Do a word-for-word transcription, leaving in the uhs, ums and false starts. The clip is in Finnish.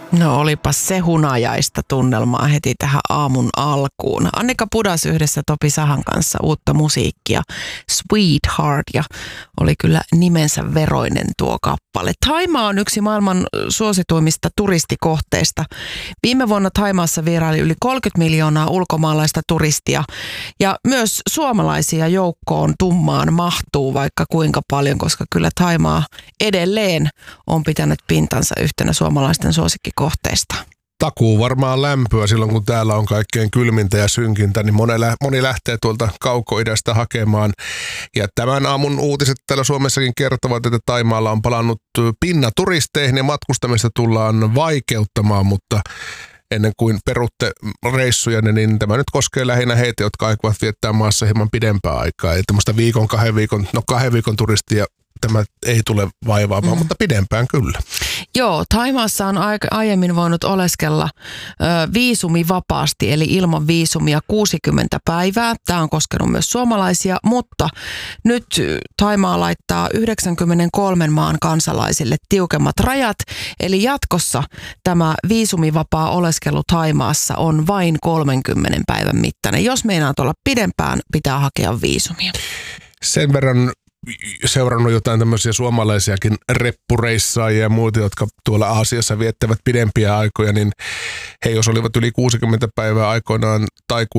No olipas se hunajaista tunnelmaa heti tähän aamun alkuun. Annika Pudas yhdessä Topi Sahan kanssa uutta musiikkia, Sweetheart, ja oli kyllä nimensä veroinen tuo kappale. Thaimaa on yksi maailman suosituimmista turistikohteista. Viime vuonna Thaimaassa vieraili yli kolmekymmentä miljoonaa ulkomaalaista turistia, ja myös suomalaisia joukkoon tummaan mahtuu vaikka kuinka paljon, koska kyllä Thaimaa edelleen on pitänyt pintansa yhtenä suomalaisten suosikkikohteista. Takuu varmaan lämpöä silloin, kun täällä on kaikkein kylmintä ja synkintä, niin moni, moni lähtee tuolta kaukoidästä hakemaan. Ja tämän aamun uutiset täällä Suomessakin kertovat, että Thaimaalla on palannut pinna turisteihin ja matkustamista tullaan vaikeuttamaan, mutta ennen kuin perutte reissuja, niin tämä nyt koskee lähinnä heitä, jotka aikovat viettää maassa hieman pidempää aikaa. Eli tämmöistä viikon, kahden viikon, no kahden viikon turistia tämä ei tule vaivaamaan, mm. mutta pidempään kyllä. Joo, Thaimaassa on aiemmin voinut oleskella ö, viisumi vapaasti, eli ilman viisumia kuusikymmentä päivää. Tämä on koskenut myös suomalaisia, mutta nyt Thaimaa laittaa yhdeksänkymmentäkolme maan kansalaisille tiukemmat rajat, eli jatkossa tämä viisumivapaa oleskelu Thaimaassa on vain kolmenkymmenen päivän mittainen. Jos meinaat olla pidempään, pitää hakea viisumia. Sen verran seurannut jotain tämmöisiä suomalaisiakin reppureissaajia ja muita, jotka tuolla Aasiassa viettävät pidempiä aikoja, niin he jos olivat yli kuusikymmentä päivää aikoinaan tai